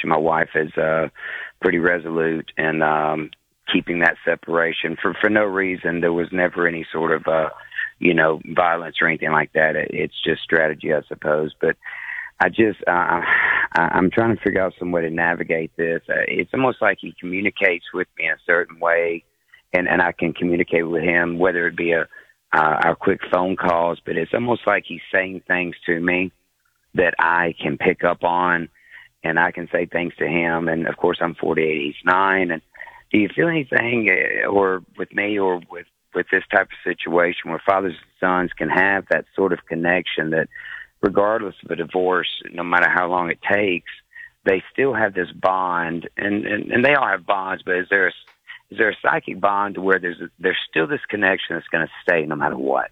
separation. My wife is pretty resolute in keeping that separation for no reason. There was never any sort of violence or anything like that. It's just strategy, I suppose. But I'm trying to figure out some way to navigate this. It's almost like he communicates with me in a certain way, and I can communicate with him, whether it be our quick phone calls, but it's almost like he's saying things to me that I can pick up on, and I can say things to him. And of course, I'm 48, he's 9. And do you feel anything, or with me, or with this type of situation where fathers and sons can have that sort of connection that, regardless of a divorce, no matter how long it takes, they still have this bond, and they all have bonds, but is there a psychic bond where there's still this connection that's going to stay no matter what?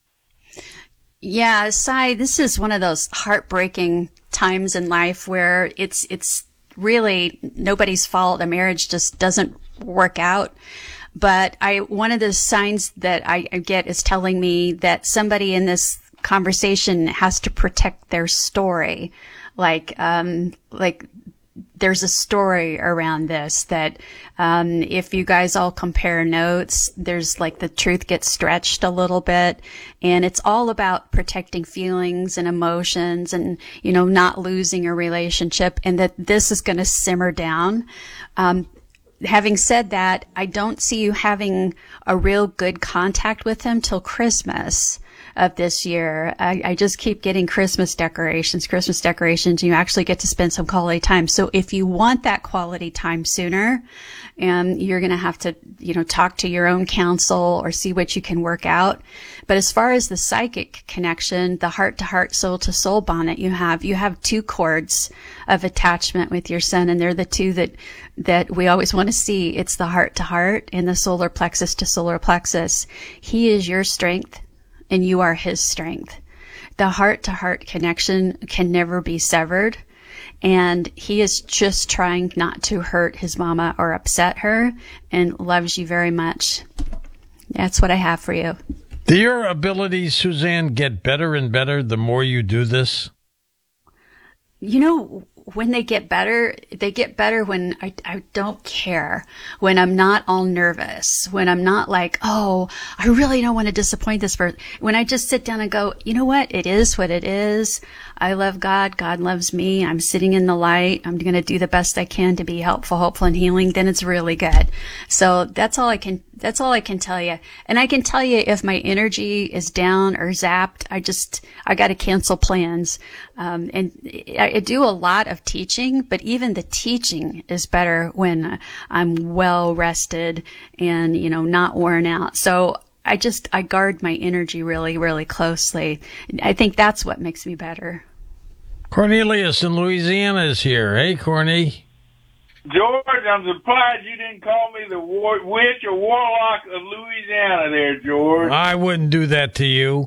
Yeah, Cy, this is one of those heartbreaking times in life where it's really nobody's fault. A marriage just doesn't work out. But one of the signs that I get is telling me that somebody in this conversation has to protect their story. Like there's a story around this that, if you guys all compare notes, there's like the truth gets stretched a little bit, and it's all about protecting feelings and emotions and, not losing a relationship, and that this is going to simmer down. Having said that, I don't see you having a real good contact with him till Christmas of this year. I just keep getting Christmas decorations, you actually get to spend some quality time. So if you want that quality time sooner, you're going to have to, talk to your own counsel or see what you can work out. But as far as the psychic connection, the heart to heart, soul to soul bond that you have 2 cords of attachment with your son, and they're the 2 that we always want to see. It's the heart to heart and the solar plexus to solar plexus. He is your strength, and you are his strength. The heart-to-heart connection can never be severed, and he is just trying not to hurt his mama or upset her, and loves you very much. That's what I have for you. Do your abilities, Suzanne, get better and better the more you do this? When they get better when I don't care, when I'm not all nervous, when I'm not like, oh, I really don't want to disappoint this person. When I just sit down and go, you know what? It is what it is. I love God. God loves me. I'm sitting in the light. I'm going to do the best I can to be helpful, hopeful, and healing. Then it's really good. So that's all I can tell you. And I can tell you if my energy is down or zapped, I got to cancel plans. And I do a lot of teaching, but even the teaching is better when I'm well rested and, not worn out. So I guard my energy really, really closely. I think that's what makes me better. Cornelius in Louisiana is here. Hey, Corny. George, I'm surprised you didn't call me the witch or warlock of Louisiana there, George. I wouldn't do that to you.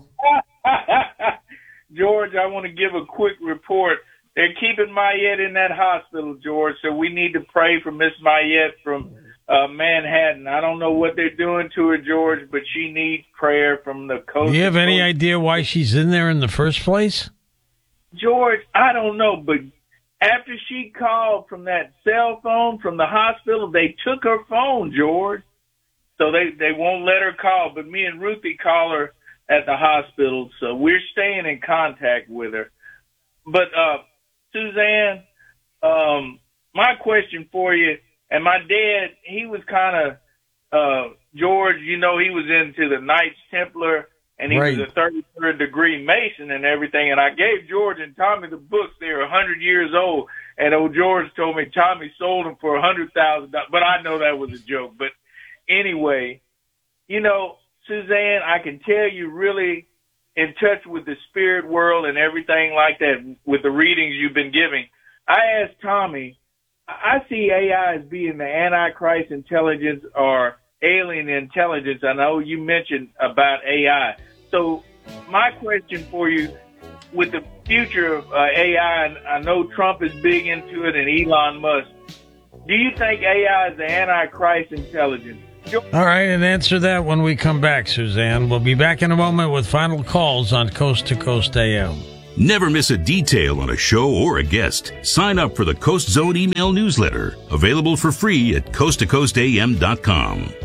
George, I want to give a quick report. They're keeping Mayette in that hospital, George, so we need to pray for Miss Mayette from Manhattan. I don't know what they're doing to her, George, but she needs prayer from the coast. Do you have any idea why she's in there in the first place? George, I don't know, but after she called from that cell phone from the hospital, they took her phone, George. So they won't let her call, but me and Ruthie call her at the hospital, so we're staying in contact with her. But, Suzanne, my question for you, and my dad, he was kind of, George, he was into the Knights Templar, and he was a 33rd degree Mason and everything. And I gave George and Tommy the books. They were 100 years old. And old George told me Tommy sold them for $100,000. But I know that was a joke. But anyway, Suzanne, I can tell you really in touch with the spirit world and everything like that with the readings you've been giving. I asked Tommy, I see AI as being the Antichrist intelligence or alien intelligence. I know you mentioned about AI. So my question for you, with the future of AI, I know Trump is big into it and Elon Musk. Do you think AI is the Antichrist intelligence? All right, and answer that when we come back, Suzanne. We'll be back in a moment with final calls on Coast to Coast AM. Never miss a detail on a show or a guest. Sign up for the Coast Zone email newsletter, available for free at coasttocoastam.com.